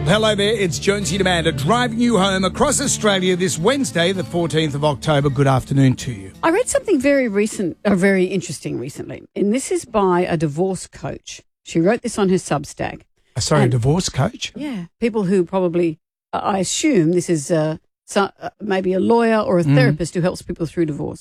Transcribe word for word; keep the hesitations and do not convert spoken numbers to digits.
Hello there, it's Jonesy and Amanda driving you home across Australia this Wednesday, the fourteenth of October. Good afternoon to you. I read something very recent, uh, very interesting recently, and this is by a divorce coach. She wrote this on her Substack. Uh, sorry, And- a divorce coach? Yeah, people who probably, uh, I assume this is uh, so, uh, maybe a lawyer or a therapist who helps people through divorce.